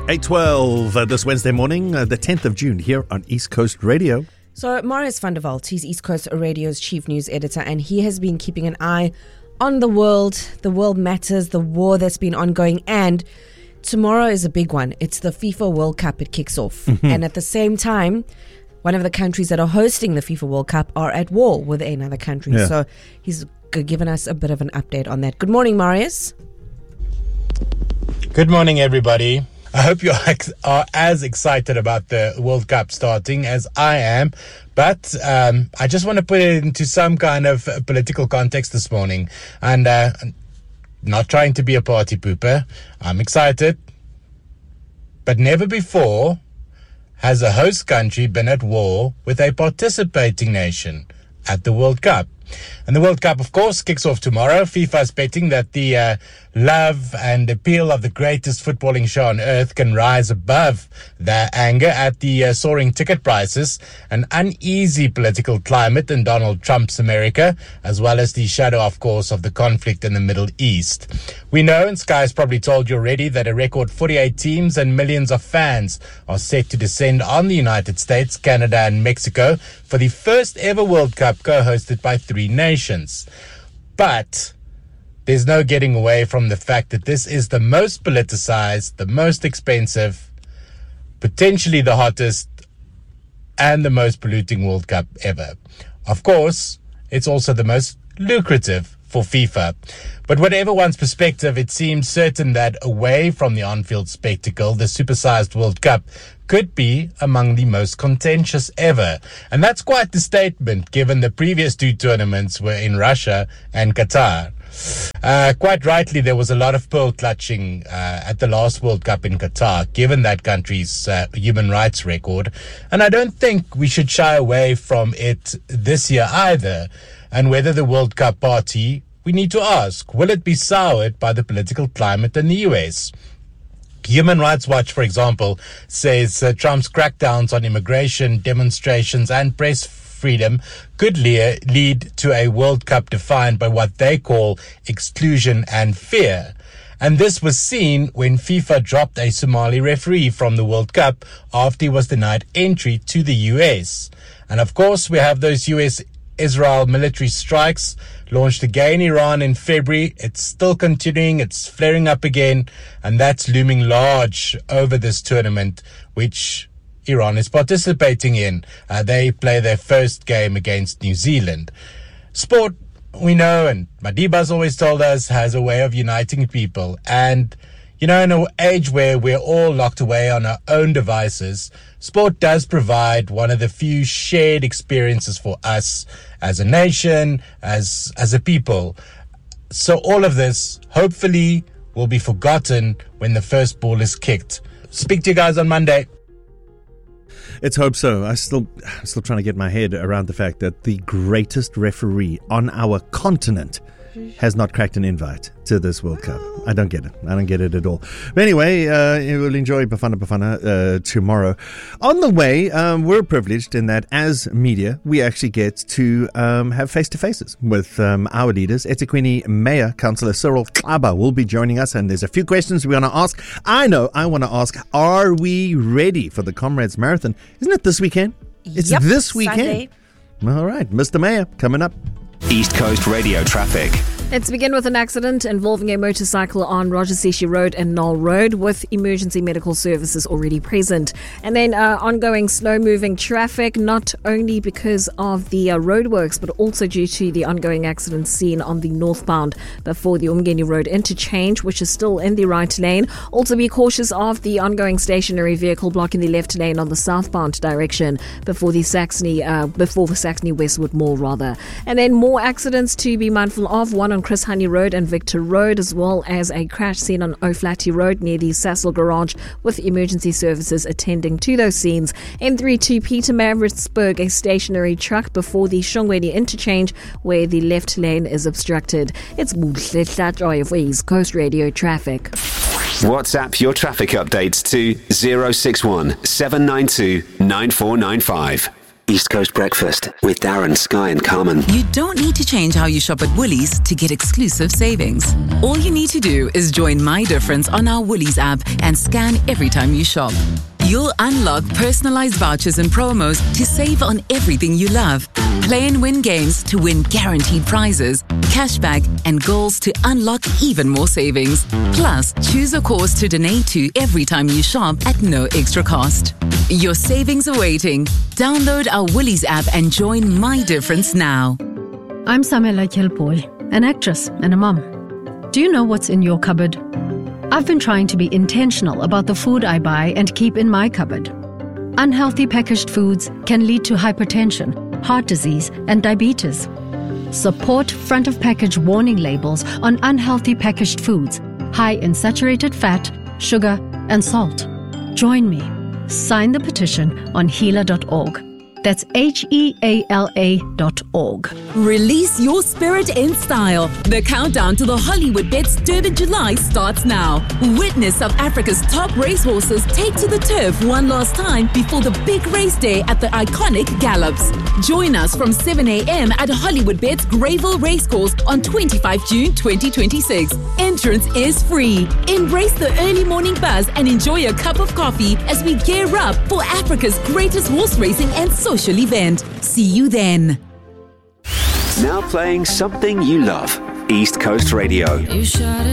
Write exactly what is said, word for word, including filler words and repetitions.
eight twelve uh, this Wednesday morning, uh, the tenth of June, here on East Coast Radio. So Marius van der Walt, he's East Coast Radio's chief news editor, and he has been keeping an eye on the world. The world matters, the war that's been ongoing, and tomorrow is a big one. It's the FIFA World Cup. It kicks off. Mm-hmm. And at the same time, one of the countries that are hosting the FIFA World Cup are at war with another country. Yeah. So he's given us a bit of an update on that. Good morning, Marius. Good morning, everybody. I hope you are as excited about the World Cup starting as I am. But um, I just want to put it into some kind of political context this morning. And uh, not trying to be a party pooper. I'm excited. But never before has a host country been at war with a participating nation at the World Cup. And the World Cup, of course, kicks off tomorrow. FIFA is betting that the uh, love and appeal of the greatest footballing show on earth can rise above their anger at the uh, soaring ticket prices, an uneasy political climate in Donald Trump's America, as well as the shadow, of course, of the conflict in the Middle East. We know, and Sky has probably told you already, that a record forty-eight teams and millions of fans are set to descend on the United States, Canada, and Mexico for the first ever World Cup co-hosted by three nations. But there's no getting away from the fact that this is the most politicized, the most expensive, potentially the hottest, and the most polluting World Cup ever. Of course, it's also the most lucrative for FIFA. But whatever one's perspective, it seems certain that away from the on-field spectacle, the supersized World Cup could be among the most contentious ever. And that's quite the statement, given the previous two tournaments were in Russia and Qatar. Uh, quite rightly, there was a lot of pearl clutching uh, at the last World Cup in Qatar, given that country's uh, human rights record. And I don't think we should shy away from it this year either. And whether the World Cup party, we need to ask, will it be soured by the political climate in the U S? Human Rights Watch, for example, says uh, Trump's crackdowns on immigration, demonstrations, and press freedom could le- lead to a World Cup defined by what they call exclusion and fear. And this was seen when FIFA dropped a Somali referee from the World Cup after he was denied entry to the U S. And of course, we have those U S Israel military strikes launched again in Iran in February. It's still continuing. It's flaring up again. And that's looming large over this tournament, which Iran is participating in. Uh, they play their first game against New Zealand. Sport, we know, and Madiba's always told us, has a way of uniting people. And, you know, in an age where we're all locked away on our own devices, sport does provide one of the few shared experiences for us as a nation, as as a people. So all of this, hopefully, will be forgotten when the first ball is kicked. Speak to you guys on Monday. Let's hope so. I still, I'm still trying to get my head around the fact that the greatest referee on our continent has not cracked an invite to this World Cup. I don't get it. I don't get it at all. But anyway, uh, we'll enjoy Bafana Bafana uh, tomorrow. On the way, um, we're privileged in that as media, we actually get to um, have face-to-faces with um, our leaders. eThekwini Mayor Councillor Cyril Xaba will be joining us, and there's a few questions we want to ask. I know I want to ask, are we ready for the Comrades Marathon? Isn't it this weekend? It's yep, this weekend. Sunday. All right, Mister Mayor, coming up. East Coast Radio traffic. Let's begin with an accident involving a motorcycle on Rajasishi Road and Knoll Road, with emergency medical services already present. And then uh, ongoing slow-moving traffic, not only because of the uh, roadworks, but also due to the ongoing accident seen on the northbound before the Umgeni Road interchange, which is still in the right lane. Also be cautious of the ongoing stationary vehicle blocking the left lane on the southbound direction before the Saxony, uh, before the Saxony Westwood Mall, rather. And then more accidents to be mindful of. One on Chris Honey Road and Victor Road, as well as a crash scene on O'Flaherty Road near the Sassel Garage, with emergency services attending to those scenes. N three to Peter Maritzburg, a stationary truck before the Shongweni interchange, where the left lane is obstructed. It's Muhle Hlatjoy for East Coast Radio traffic. WhatsApp your traffic updates to zero six one seven nine two nine four nine five. East Coast Breakfast with Darren, Sky and Carmen. You don't need to change how you shop at Woolies to get exclusive savings. All you need to do is join My Difference on our Woolies app and scan every time you shop. You'll unlock personalized vouchers and promos to save on everything you love. Play and win games to win guaranteed prizes, cashback and goals to unlock even more savings. Plus, choose a cause to donate to every time you shop at no extra cost. Your savings are waiting. Download our Woolies app and join My Difference now. I'm Samela Kilpoy, an actress and a mum. Do you know what's in your cupboard? I've been trying to be intentional about the food I buy and keep in my cupboard. Unhealthy packaged foods can lead to hypertension, heart disease, and diabetes. Support front of package warning labels on unhealthy packaged foods, high in saturated fat, sugar, and salt. Join me. Sign the petition on heala dot org. That's H E A L A dot org. Release your spirit in style. The countdown to the Hollywood Bets Durban July starts now. Witness South Africa's top racehorses take to the turf one last time before the big race day at the iconic Gallops. Join us from seven a.m. at Hollywood Bets Greyville Racecourse on the twenty-fifth of June twenty twenty-six. Entrance is free. Embrace the early morning buzz and enjoy a cup of coffee as we gear up for Africa's greatest horse racing and social event. See you then. Now playing something you love. East Coast Radio. You shot it.